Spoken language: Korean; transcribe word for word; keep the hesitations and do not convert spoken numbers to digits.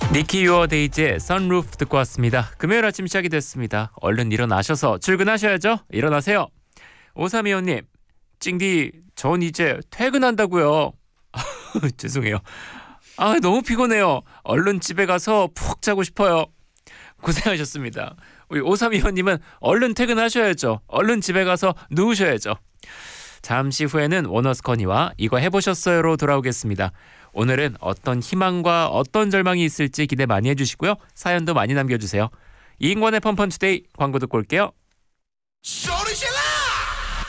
니키 유어 데이지의 선루프 듣고 왔습니다. 금요일 아침 시작이 됐습니다. 얼른 일어나셔서 출근하셔야죠. 일어나세요. 오삼이오님, 찡디 전 이제 퇴근한다고요. 죄송해요. 아 너무 피곤해요. 얼른 집에 가서 푹 자고 싶어요. 고생하셨습니다. 우리 오삼이오님은 얼른 퇴근하셔야죠. 얼른 집에 가서 누우셔야죠. 잠시 후에는 워너스커니와 이거 해보셨어요로 돌아오겠습니다. 오늘은 어떤 희망과 어떤 절망이 있을지 기대 많이 해주시고요. 사연도 많이 남겨주세요. 이인권의 펀펀투데이 광고 듣고 올게요.